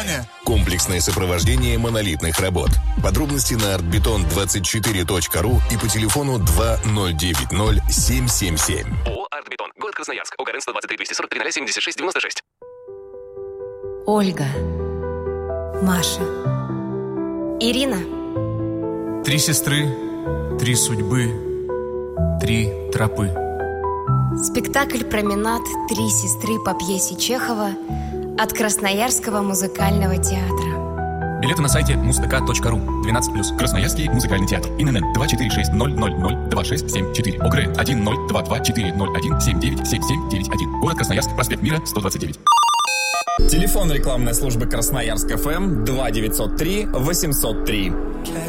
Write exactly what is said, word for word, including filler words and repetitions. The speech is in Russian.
сопровождение. Комплексное сопровождение монолитных работ. Подробности на артбетон двадцать четыре точка ру и по телефону два ноль девять ноль семь семь семь. ООО «Артбетон». Город Красноярск. ОГРН сто двадцать три двести сорок три семьдесят шесть девяносто шесть. Ольга. Маша. Ирина. Три сестры, три судьбы, три тропы. Спектакль «Променад. Три сестры» по пьесе Чехова от Красноярского музыкального театра. Билеты на сайте муз-тк точка ру. двенадцать плюс. Красноярский музыкальный театр. ИНН два четыре шесть ноль ноль ноль два шесть семь четыре. ОГРН один ноль два два четыре ноль один семь девять семь семь девять один. Город Красноярск. Проспект Мира, сто двадцать девять. Телефон рекламной службы Красноярск ФМ два девятьсот три восемьсот три.